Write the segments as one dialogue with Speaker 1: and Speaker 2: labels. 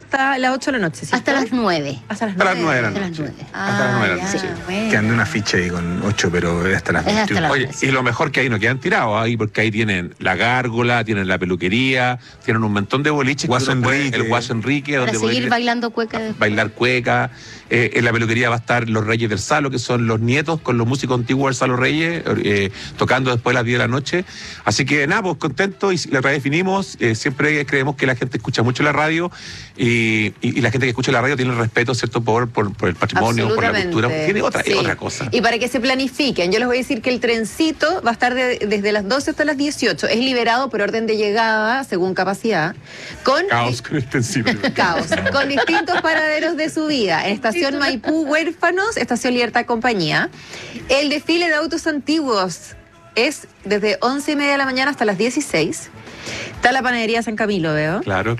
Speaker 1: hasta las 8 de la noche, ¿cierto?
Speaker 2: Hasta las 9.
Speaker 1: Hasta las 9.
Speaker 3: Hasta las 9 de la
Speaker 2: Hasta las
Speaker 3: noche.
Speaker 2: 9.
Speaker 3: Hasta las 9 de la
Speaker 1: ya,
Speaker 3: noche.
Speaker 1: bueno.
Speaker 4: Que anda una ficha ahí con 8, pero es hasta las
Speaker 2: Es hasta
Speaker 4: 21.
Speaker 2: las-
Speaker 3: Oye, y lo mejor que ahí no quedan tirados ahí, porque ahí tienen la gárgola, tienen la peluquería, tienen un montón de boliches. que
Speaker 4: Guaso
Speaker 3: uno puede-
Speaker 4: Enrique.
Speaker 3: el Guaso Enrique,
Speaker 2: Para
Speaker 3: donde puede
Speaker 2: seguir
Speaker 3: ir-
Speaker 2: bailando cueca después.
Speaker 3: bailar cueca. En la peluquería va a estar los Reyes del Salo, que son los nietos con los músicos antiguos del Salo Reyes, tocando después a las 10 de la noche. Así que nada, pues contento y la redefinimos. Siempre creemos que la gente escucha mucho la radio y la gente que escucha la radio tiene el respeto, ¿cierto?, por el patrimonio, por la cultura. Tiene otra cosa.
Speaker 1: Y para que se planifiquen, yo les voy a decir que el trencito va a estar desde las 12 hasta las 18. Es liberado por orden de llegada, según capacidad, con
Speaker 3: Caos con el trencito.
Speaker 1: caos, con distintos paraderos de subida. En estación Maipú, Huérfanos, estación Libertad Compañía. El desfile de autos antiguos es desde 11:30 de la mañana hasta las 16. Está la panadería San Camilo, veo.
Speaker 3: Claro.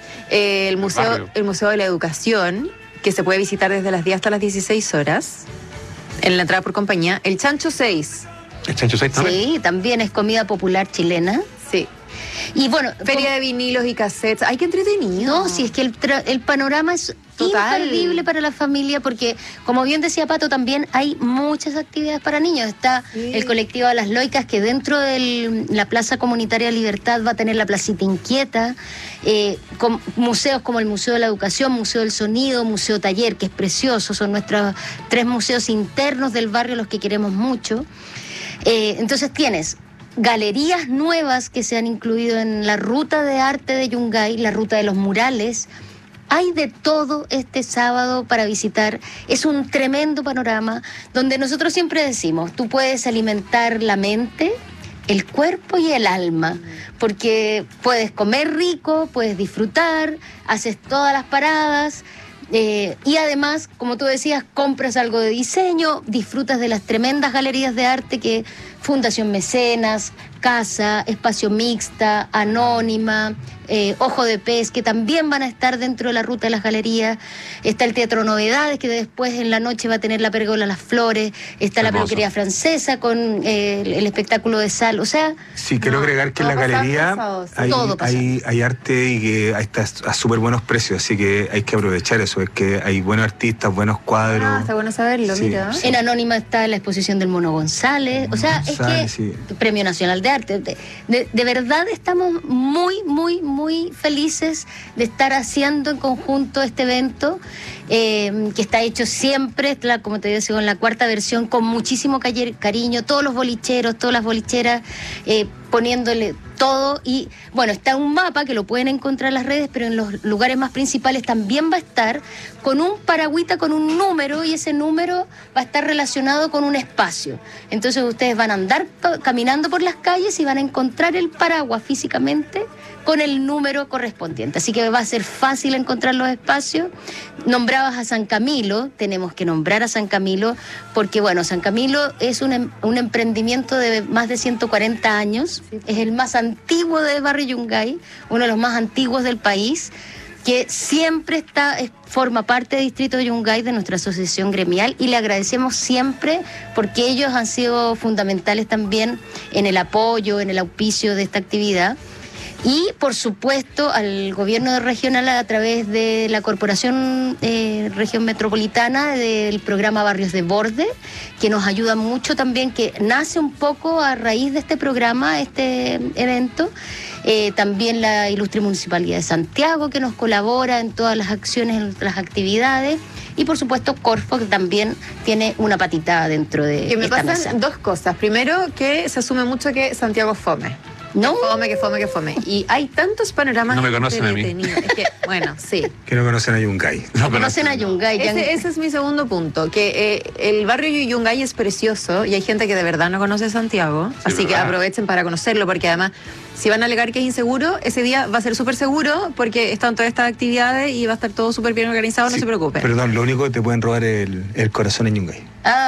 Speaker 1: El
Speaker 3: barrio.
Speaker 1: Museo de la Educación, que se puede visitar desde las 10 hasta las 16 horas. En la entrada por compañía. El Chancho 6.
Speaker 3: El Chancho 6 también.
Speaker 2: Sí, también es comida popular chilena.
Speaker 1: Sí.
Speaker 2: Y bueno,
Speaker 1: Feria de vinilos y cassettes. ¡Ay, qué entretenido!
Speaker 2: no, si es que el panorama es
Speaker 1: Total.
Speaker 2: imperdible para la familia porque, como bien decía Pato, también hay muchas actividades para niños. Está
Speaker 1: Sí.
Speaker 2: el colectivo de las Loicas, que dentro de la Plaza Comunitaria Libertad va a tener la Placita Inquieta, con museos como el Museo de la Educación, Museo del Sonido, Museo Taller, que es precioso. Son nuestros 3 museos internos del barrio, los que queremos mucho. Entonces tienes galerías nuevas que se han incluido en la ruta de arte de Yungay, la ruta de los murales. Hay de todo este sábado para visitar. Es un tremendo panorama donde nosotros siempre decimos, tú puedes alimentar la mente, el cuerpo y el alma, porque puedes comer rico, puedes disfrutar, haces todas las paradas. Y además, como tú decías, compras algo de diseño, disfrutas de las tremendas galerías de arte que Fundación Mecenas, Casa, Espacio Mixta, Anónima, Ojo de Pez, que también van a estar dentro de la ruta de las galerías. Está el Teatro Novedades, que después en la noche va a tener la Pérgola Las Flores. Está la
Speaker 3: Hermoso.
Speaker 2: Peluquería Francesa con el espectáculo de sal. O sea,
Speaker 4: Sí, quiero agregar que en la
Speaker 1: va a pasar
Speaker 4: galería
Speaker 1: pasado, sí.
Speaker 2: Todo pasa.
Speaker 4: hay arte y que está a súper buenos precios, así que hay que aprovechar eso. Es que hay buenos artistas, buenos cuadros.
Speaker 1: Ah, está bueno saberlo,
Speaker 4: Sí,
Speaker 1: mira.
Speaker 4: sí.
Speaker 2: en Anónima está la exposición del Mono González. O sea, es que
Speaker 4: González, sí.
Speaker 2: Premio Nacional de Arte. De verdad estamos muy, muy, muy felices de estar haciendo en conjunto este evento, que está hecho siempre, como te decía, en la 4ª versión, con muchísimo cariño, todos los bolicheros, todas las bolicheras, poniéndole todo. Y bueno, está un mapa que lo pueden encontrar en las redes, pero en los lugares más principales también va a estar con un paragüita, con un número, y ese número va a estar relacionado con un espacio. Entonces ustedes van a andar caminando por las calles y van a encontrar el paraguas físicamente con el número correspondiente. Así que va a ser fácil encontrar los espacios. Nombrabas a San Camilo, tenemos que nombrar a San Camilo, porque bueno, San Camilo es un emprendimiento de más de 140 años, es el más antiguo de Barrio Yungay, uno de los más antiguos del país, que siempre forma parte del Distrito de Yungay, de nuestra asociación gremial, y le agradecemos siempre porque ellos han sido fundamentales también en el apoyo, en el auspicio de esta actividad. Y, por supuesto, al gobierno regional a través de la Corporación Región Metropolitana del programa Barrios de Borde, que nos ayuda mucho también, que nace un poco a raíz de este programa, este evento. También la Ilustre Municipalidad de Santiago, que nos colabora en todas las acciones, en las actividades. Y, por supuesto, Corfo, que también tiene una patita dentro de
Speaker 1: Que me
Speaker 2: esta
Speaker 1: pasan
Speaker 2: mesa.
Speaker 1: 2 cosas. Primero, que se asume mucho que Santiago es fome.
Speaker 2: ¿No?
Speaker 1: Que fome. Y hay tantos panoramas
Speaker 3: No me conocen a mí.
Speaker 1: entretenidos. Es que, bueno, sí.
Speaker 4: Que no conocen a Yungay.
Speaker 3: No
Speaker 2: Conocen a Yungay.
Speaker 1: Ese es mi segundo punto, que el barrio Yungay es precioso y hay gente que de verdad no conoce Santiago, así que
Speaker 3: ¿verdad?
Speaker 1: aprovechen para conocerlo, porque además, si van a alegar que es inseguro, ese día va a ser súper seguro porque están todas estas actividades y va a estar todo súper bien organizado, no
Speaker 4: Sí,
Speaker 1: se preocupen.
Speaker 4: Perdón, lo único que te pueden robar es el corazón en Yungay.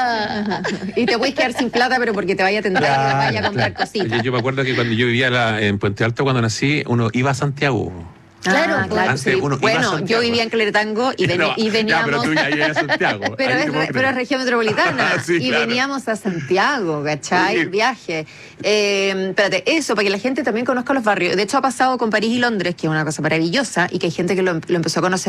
Speaker 2: Ah,
Speaker 1: Y te puedes quedar sin plata, pero porque te vaya a tentar y te vaya a comprar cositas.
Speaker 3: Yo me acuerdo que cuando yo vivía en Puente Alto, cuando nací, uno iba a Santiago.
Speaker 2: Claro,
Speaker 3: Antes
Speaker 1: sí.
Speaker 3: uno iba a
Speaker 1: Bueno,
Speaker 3: Santiago.
Speaker 1: yo vivía en Cleretango y
Speaker 3: No,
Speaker 1: veníamos...
Speaker 3: Ya, pero tú ya ibas a Santiago.
Speaker 1: Pero
Speaker 3: Ahí
Speaker 1: es,
Speaker 3: te puedo
Speaker 1: pero
Speaker 3: creer.
Speaker 1: es región metropolitana.
Speaker 3: Sí,
Speaker 1: y
Speaker 3: claro.
Speaker 1: veníamos a Santiago, ¿cachai?
Speaker 3: Sí.
Speaker 1: Viaje. Espérate, eso, para que la gente también conozca los barrios. De hecho, ha pasado con París y Londres, que es una cosa maravillosa, y que hay gente que lo empezó a conocer.